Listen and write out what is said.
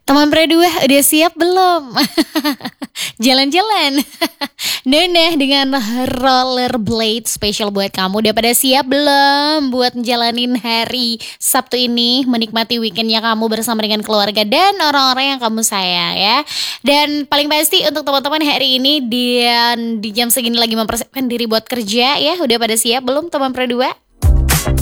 Teman berdua udah siap belum? Jalan-jalan. Nene dengan rollerblade spesial buat kamu. Udah pada siap belum buat menjalanin hari Sabtu ini, menikmati weekendnya kamu bersama dengan keluarga dan orang-orang yang kamu sayang ya. Dan paling pasti untuk teman-teman hari ini di jam segini lagi mempersiapkan diri buat kerja ya. Udah pada siap belum teman berdua?